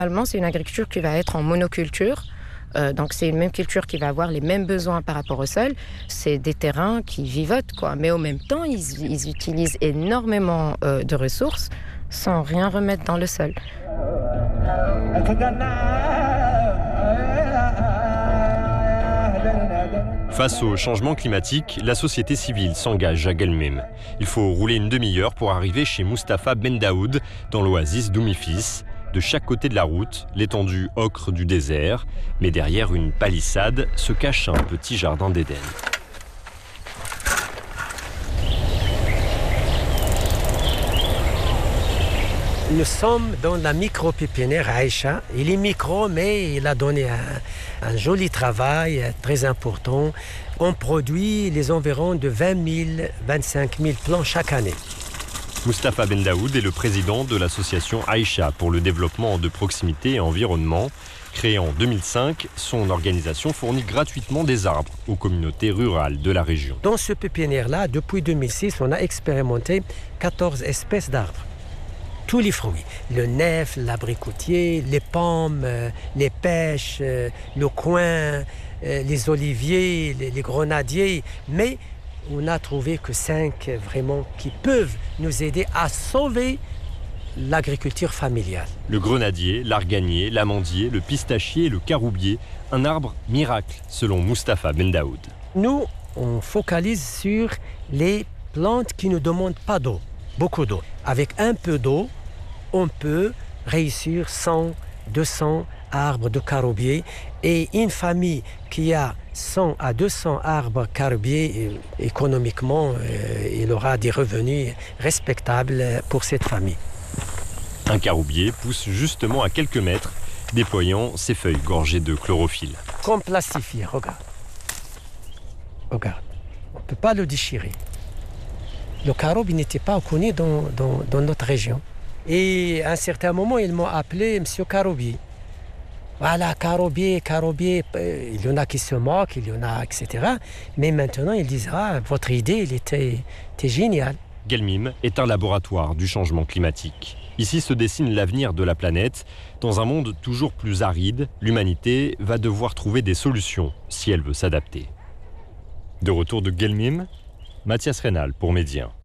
Allemand, c'est une agriculture qui va être en monoculture. Donc c'est une même culture qui va avoir les mêmes besoins par rapport au sol. C'est des terrains qui vivotent, quoi. Mais au même temps, ils utilisent énormément de ressources sans rien remettre dans le sol. Face au changement climatique, la société civile s'engage à Guelmim. Il faut rouler une demi-heure pour arriver chez Mustapha Ben Daoud, dans l'oasis d'Oumifis. De chaque côté de la route, l'étendue ocre du désert, mais derrière une palissade se cache un petit jardin d'Éden. Nous sommes dans la micro-pépinière Aïcha. Il est micro, mais il a donné un joli travail très important. On produit les environs de 20 000, 25 000 plants chaque année. Mustapha Ben Daoud est le président de l'association Aïcha pour le développement de proximité et environnement. Créée en 2005, son organisation fournit gratuitement des arbres aux communautés rurales de la région. Dans ce pépinière-là, depuis 2006, on a expérimenté 14 espèces d'arbres. Tous les fruits, le nef, l'abricotier, les pommes, les pêches, le coin, les oliviers, les grenadiers. Mais on a trouvé que 5 vraiment qui peuvent nous aider à sauver l'agriculture familiale. Le grenadier, l'arganier, l'amandier, le pistachier et le caroubier, un arbre miracle selon Mustapha Ben Daoud. Nous, on focalise sur les plantes qui ne demandent pas d'eau, beaucoup d'eau. Avec un peu d'eau, on peut réussir 100, 200 arbres de caroubier. Et une famille qui a 100 à 200 arbres caroubiers, économiquement, il aura des revenus respectables pour cette famille. Un caroubier pousse justement à quelques mètres, déployant ses feuilles gorgées de chlorophylle. Comme plastifié, regarde. Regarde, on ne peut pas le déchirer. Le caroube n'était pas connu dans notre région. Et à un certain moment, ils m'ont appelé Monsieur Caroubier. Voilà, caroubier, il y en a qui se moquent, il y en a, etc. Mais maintenant, ils disent, votre idée, elle était géniale. Guelmim est un laboratoire du changement climatique. Ici se dessine l'avenir de la planète. Dans un monde toujours plus aride, l'humanité va devoir trouver des solutions si elle veut s'adapter. De retour de Guelmim, Mathias Reynal pour Médien.